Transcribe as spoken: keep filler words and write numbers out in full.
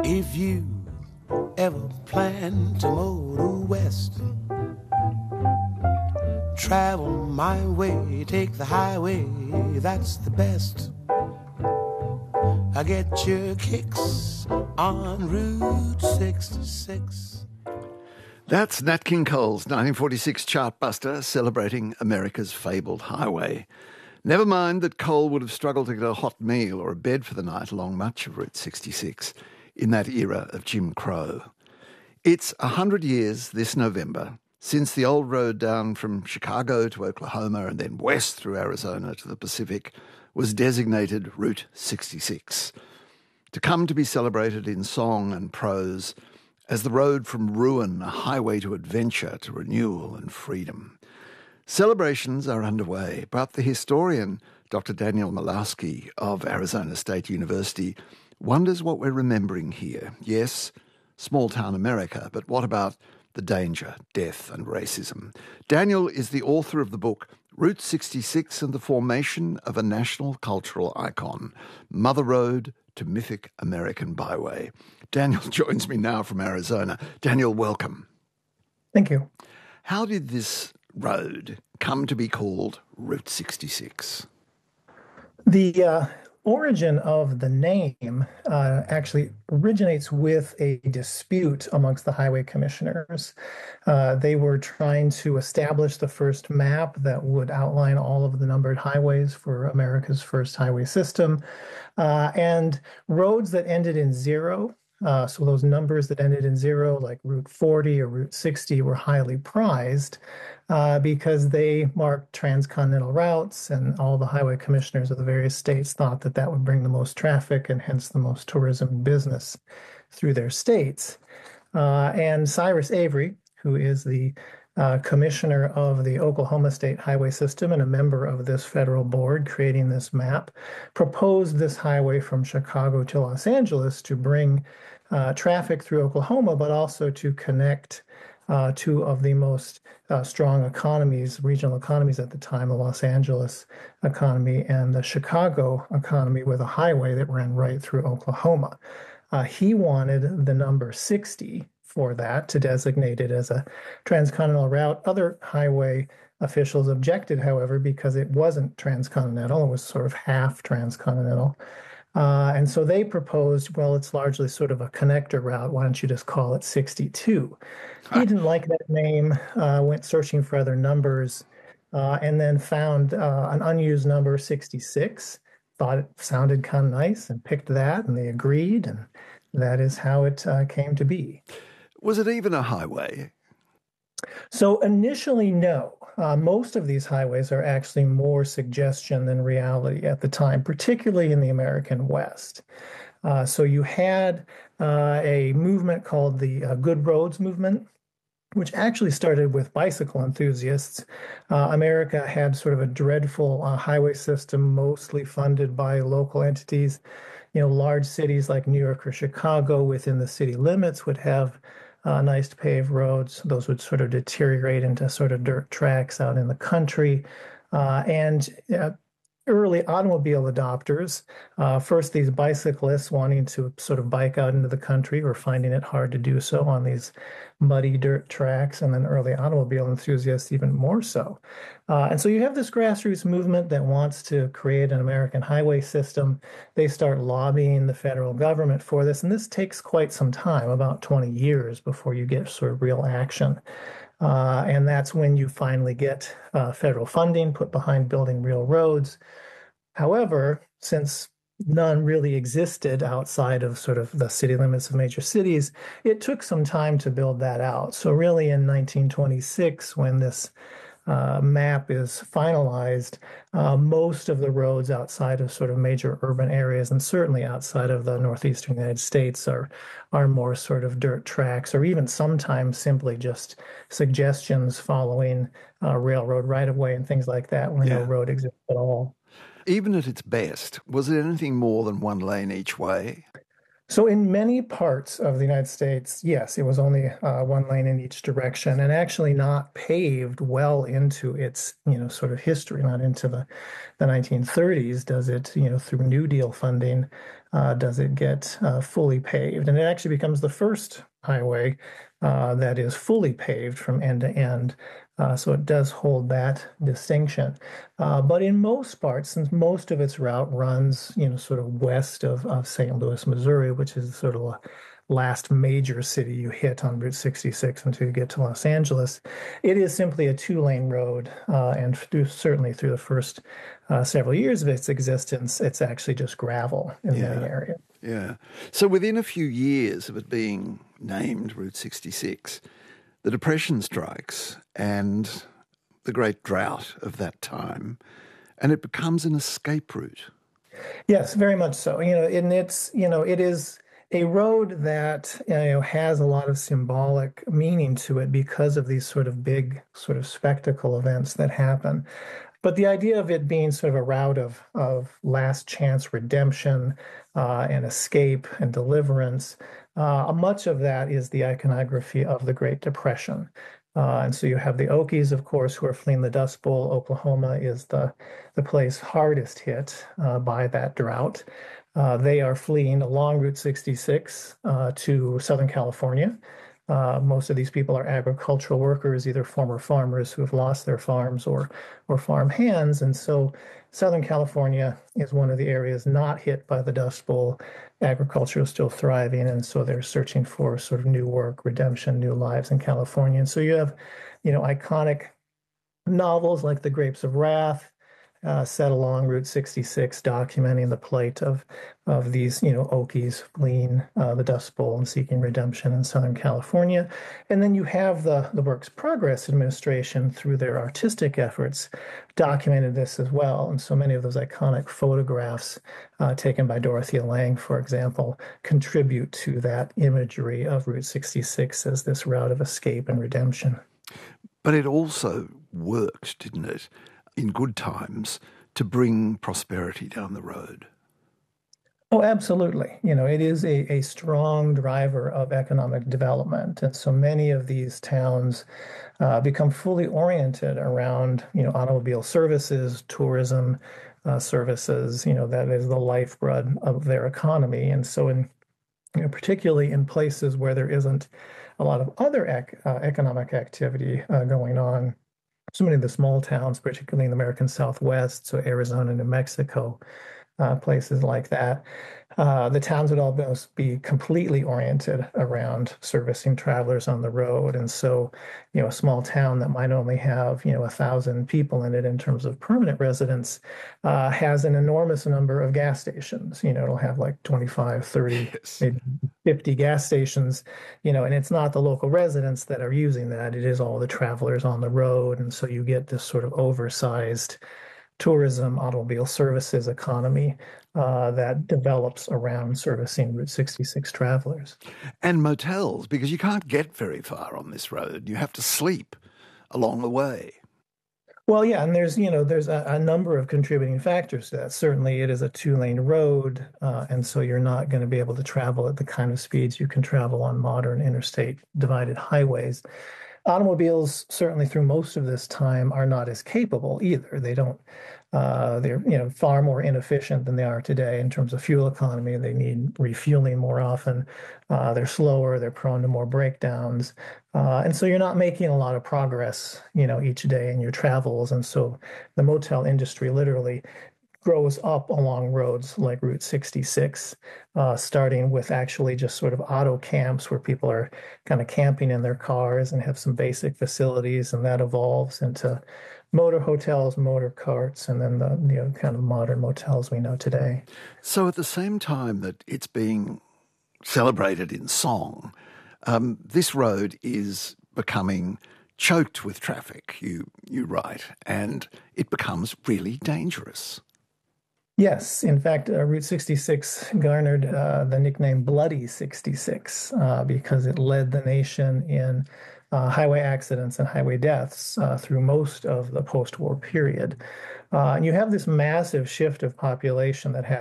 If you ever plan to motor west, travel my way, take the highway, that's the best. I get your kicks on Route sixty-six. That's Nat King Cole's nineteen forty-six chartbuster celebrating America's fabled highway. Never mind that Cole would have struggled to get a hot meal or a bed for the night along much of Route sixty-six in that era of Jim Crow. It's a hundred years this November since the old road down from Chicago to Oklahoma and then west through Arizona to the Pacific was designated Route sixty-six, to come to be celebrated in song and prose as the road from ruin, a highway to adventure, to renewal and freedom. Celebrations are underway, but the historian Doctor Daniel Malowski of Arizona State University wonders what we're remembering here. Yes, small-town America, but what about the danger, death and racism? Daniel is the author of the book Route sixty-six and the Formation of a National Cultural Icon, Mother Road to Mythic American Byway. Daniel joins me now from Arizona. Daniel, welcome. Thank you. How did this road come to be called Route sixty-six? The uh, origin of the name uh, actually originates with a dispute amongst the highway commissioners. Uh, they were trying to establish the first map that would outline all of the numbered highways for America's first highway system. Uh, and roads that ended in zero, uh, so those numbers that ended in zero, like Route forty or Route sixty, were highly prized uh, because they marked transcontinental routes, and all the highway commissioners of the various states thought that that would bring the most traffic and hence the most tourism and business through their states. Uh, and Cyrus Avery, who is the Uh, commissioner of the Oklahoma State Highway System and a member of this federal board creating this map, proposed this highway from Chicago to Los Angeles to bring uh, traffic through Oklahoma, but also to connect uh, two of the most uh, strong economies, regional economies at the time, the Los Angeles economy and the Chicago economy, with a highway that ran right through Oklahoma. Uh, he wanted the number sixty for that, to designate it as a transcontinental route. Other highway officials objected, however, because it wasn't transcontinental. It was sort of half transcontinental. Uh, and so they proposed, well, it's largely sort of a connector route. Why don't you just call it sixty-two? He didn't like that name, uh, went searching for other numbers, uh, and then found uh, an unused number, sixty-six, thought it sounded kind of nice and picked that, and they agreed, and that is how it uh, came to be. Was it even a highway? So initially, no. Uh, most of these highways are actually more suggestion than reality at the time, particularly in the American West. Uh, so you had uh, a movement called the uh, Good Roads Movement, which actually started with bicycle enthusiasts. Uh, America had sort of a dreadful uh, highway system, mostly funded by local entities. You know, large cities like New York or Chicago within the city limits would have uh, nice paved roads. Those would sort of deteriorate into sort of dirt tracks out in the country. Uh, and uh, early automobile adopters, uh, first these bicyclists wanting to sort of bike out into the country or finding it hard to do so on these muddy dirt tracks, and then early automobile enthusiasts even more so. Uh, and so you have this grassroots movement that wants to create an American highway system. They start lobbying the federal government for this, and this takes quite some time, about twenty years before you get sort of real action. Uh, and that's when you finally get uh, federal funding put behind building real roads. However, since none really existed outside of sort of the city limits of major cities, it took some time to build that out. So really in nineteen twenty-six, when this uh, map is finalized, uh, most of the roads outside of sort of major urban areas, and certainly outside of the northeastern United States, are are more sort of dirt tracks, or even sometimes simply just suggestions following uh, railroad right-of-way and things like that, where Yeah. no road exists at all. Even at its best, was it anything more than one lane each way? So in many parts of the United States, yes, it was only uh, one lane in each direction and actually not paved well into its, you know, sort of history, not into the, the nineteen thirties. Does it, you know, through New Deal funding, uh, does it get uh, fully paved? And it actually becomes the first highway uh, that is fully paved from end to end. Uh, so it does hold that distinction. Uh, but in most parts, since most of its route runs, you know, sort of west of, of Saint Louis, Missouri, which is sort of the last major city you hit on Route sixty-six until you get to Los Angeles, it is simply a two-lane road. Uh, and through, certainly through the first uh, several years of its existence, it's actually just gravel in Yeah. many areas. Yeah. So within a few years of it being named Route sixty-six, the Depression strikes and the great drought of that time, and it becomes an escape route. Yes, very much so. You know, and it's, you know, it is a road that, you know, has a lot of symbolic meaning to it because of these sort of big sort of spectacle events that happen. But the idea of it being sort of a route of, of last chance redemption uh, and escape and deliverance, uh, much of that is the iconography of the Great Depression. Uh, and so you have the Okies, of course, who are fleeing the Dust Bowl. Oklahoma is the, the place hardest hit uh, by that drought. Uh, they are fleeing along Route sixty-six uh, to Southern California. Uh, most of these people are agricultural workers, either former farmers who have lost their farms or, or farm hands. And so Southern California is one of the areas not hit by the Dust Bowl. Agriculture is still thriving, and so they're searching for sort of new work, redemption, new lives in California. And so you have, you know, iconic novels like The Grapes of Wrath, uh, set along Route sixty-six, documenting the plight of of these, you know, Okies fleeing uh, the Dust Bowl and seeking redemption in Southern California. And then you have the, the Works Progress Administration, through their artistic efforts, documented this as well. And so many of those iconic photographs uh, taken by Dorothea Lange, for example, contribute to that imagery of Route sixty-six as this route of escape and redemption. But it also worked, didn't it, in good times to bring prosperity down the road. Oh, absolutely. You know, it is a, a strong driver of economic development. And so many of these towns uh, become fully oriented around, you know, automobile services, tourism uh, services, you know, that is the lifeblood of their economy. And so in, you know, particularly in places where there isn't a lot of other ec uh, economic activity uh, going on, so many of the small towns, particularly in the American Southwest, so Arizona, New Mexico, uh, places like that, uh, the towns would almost be completely oriented around servicing travelers on the road. And so, you know, a small town that might only have, you know, a thousand people in it in terms of permanent residents uh, has an enormous number of gas stations. You know, it'll have like twenty-five, thirty, Yes. maybe fifty gas stations, you know, and it's not the local residents that are using that. It is all the travelers on the road. And so you get this sort of oversized tourism, automobile services economy uh, that develops around servicing Route sixty-six travelers. And motels, because you can't get very far on this road. You have to sleep along the way. Well, yeah, and there's, you know, there's a, a number of contributing factors to that. Certainly it is a two-lane road, uh, and so you're not going to be able to travel at the kind of speeds you can travel on modern interstate divided highways. Automobiles, certainly through most of this time, are not as capable either. They don't, uh, they're, you know, far more inefficient than they are today in terms of fuel economy. They need refueling more often. Uh, they're slower. They're prone to more breakdowns. Uh, and so you're not making a lot of progress, you know, each day in your travels. And so the motel industry literally grows up along roads like Route sixty-six, uh, starting with actually just sort of auto camps where people are kind of camping in their cars and have some basic facilities, and that evolves into motor hotels, motor carts, and then the, you know, kind of modern motels we know today. So at the same time that it's being celebrated in song, um, this road is becoming choked with traffic, you, you write, and it becomes really dangerous. Yes, in fact, uh, Route sixty-six garnered uh, the nickname Bloody sixty-six uh, because it led the nation in uh, highway accidents and highway deaths uh, through most of the post-war period. Uh, and you have this massive shift of population that has